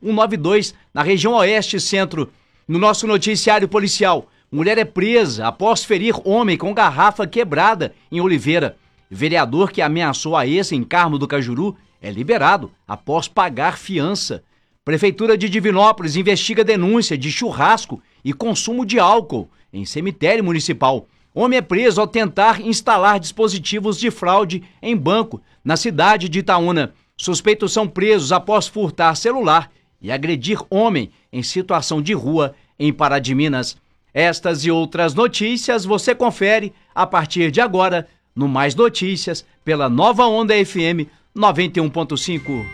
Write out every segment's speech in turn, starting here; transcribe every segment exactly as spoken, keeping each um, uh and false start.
cento e noventa e dois, na região oeste e centro. No nosso noticiário policial, mulher é presa após ferir homem com garrafa quebrada em Oliveira. Vereador que ameaçou a ex em Carmo do Cajuru é liberado após pagar fiança. Prefeitura de Divinópolis investiga denúncia de churrasco e consumo de álcool em cemitério municipal. Homem é preso ao tentar instalar dispositivos de fraude em banco na cidade de Itaúna. Suspeitos são presos após furtar celular e agredir homem em situação de rua em Pará de Minas. Estas e outras notícias você confere a partir de agora no Mais Notícias pela Nova Onda F M noventa e um ponto cinco.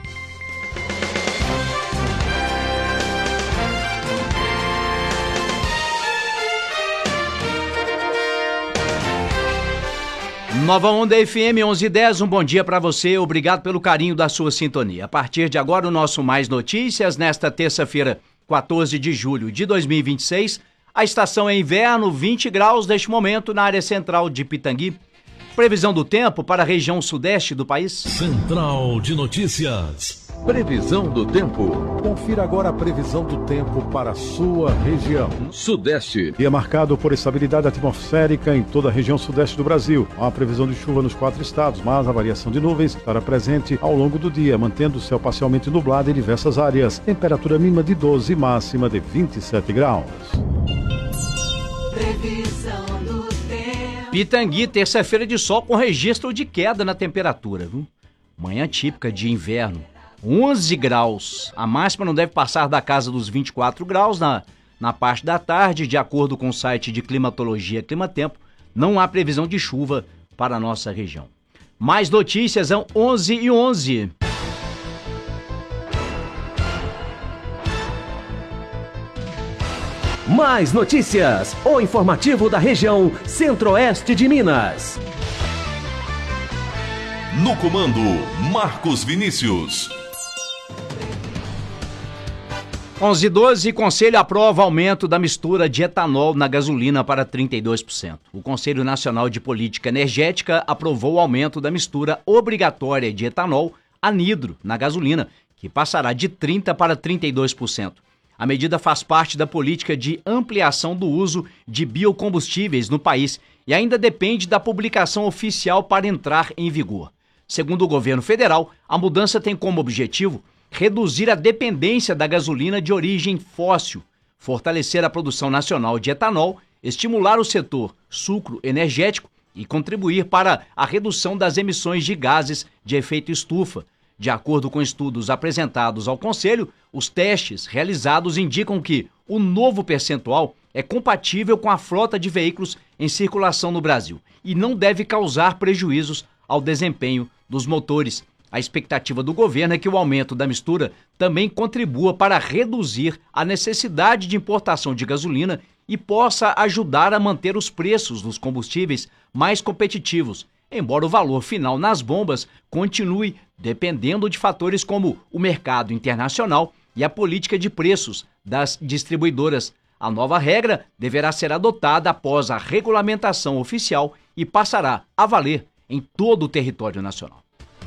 Nova Onda F M onze e dez, um bom dia para você, obrigado pelo carinho da sua sintonia. A partir de agora, o nosso Mais Notícias, nesta terça-feira, quatorze de julho de dois mil e vinte e seis, a estação é inverno, vinte graus neste momento na área central de Pitangui. Previsão do tempo para a região sudeste do país. Central de Notícias. Previsão do tempo. Confira agora a previsão do tempo para a sua região. Sudeste. Dia marcado por estabilidade atmosférica em toda a região sudeste do Brasil. Há uma previsão de chuva nos quatro estados, mas a variação de nuvens estará presente ao longo do dia, mantendo o céu parcialmente nublado em diversas áreas. Temperatura mínima de doze e máxima de vinte e sete graus. Previsão do tempo. Pitangui, terça-feira de sol com registro de queda na temperatura, viu? Manhã típica de inverno. onze graus. A máxima não deve passar da casa dos vinte e quatro graus na, na parte da tarde, de acordo com o site de climatologia Climatempo. Não há previsão de chuva para a nossa região. Mais notícias, são onze e onze. Mais notícias, o informativo da região Centro-Oeste de Minas. No comando, Marcos Vinícius. onze e doze, Conselho aprova aumento da mistura de etanol na gasolina para trinta e dois por cento. O Conselho Nacional de Política Energética aprovou o aumento da mistura obrigatória de etanol anidro na gasolina, que passará de trinta por cento para trinta e dois por cento. A medida faz parte da política de ampliação do uso de biocombustíveis no país e ainda depende da publicação oficial para entrar em vigor. Segundo o governo federal, a mudança tem como objetivo reduzir a dependência da gasolina de origem fóssil, fortalecer a produção nacional de etanol, estimular o setor sucroenergético e contribuir para a redução das emissões de gases de efeito estufa. De acordo com estudos apresentados ao Conselho, os testes realizados indicam que o novo percentual é compatível com a frota de veículos em circulação no Brasil e não deve causar prejuízos ao desempenho dos motores. A expectativa do governo é que o aumento da mistura também contribua para reduzir a necessidade de importação de gasolina e possa ajudar a manter os preços dos combustíveis mais competitivos, embora o valor final nas bombas continue dependendo de fatores como o mercado internacional e a política de preços das distribuidoras. A nova regra deverá ser adotada após a regulamentação oficial e passará a valer em todo o território nacional.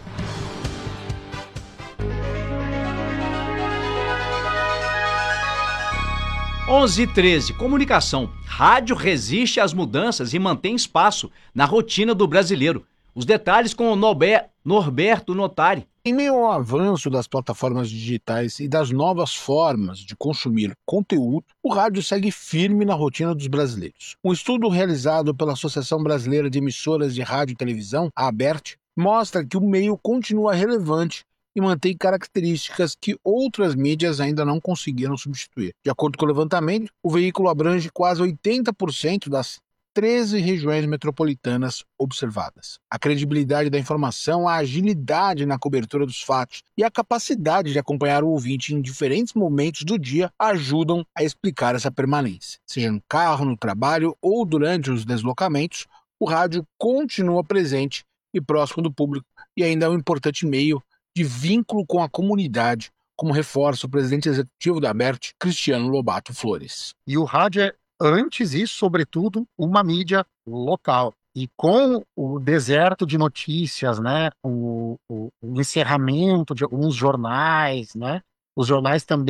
onze e treze, comunicação. Rádio resiste às mudanças e mantém espaço na rotina do brasileiro. Os detalhes com o Norber, Norberto Notari. Em meio ao avanço das plataformas digitais e das novas formas de consumir conteúdo, o rádio segue firme na rotina dos brasileiros. Um estudo realizado pela Associação Brasileira de Emissoras de Rádio e Televisão, a ABERT, mostra que o meio continua relevante e mantém características que outras mídias ainda não conseguiram substituir. De acordo com o levantamento, o veículo abrange quase oitenta por cento das treze regiões metropolitanas observadas. A credibilidade da informação, a agilidade na cobertura dos fatos e a capacidade de acompanhar o ouvinte em diferentes momentos do dia ajudam a explicar essa permanência. Seja no carro, no trabalho ou durante os deslocamentos, o rádio continua presente e próximo do público e ainda é um importante meio de vínculo com a comunidade, como reforça o presidente executivo da ABERT, Cristiano Lobato Flores. E o rádio é, antes e sobretudo, uma mídia local. E com o deserto de notícias, né, o, o, o encerramento de alguns jornais, né, os jornais também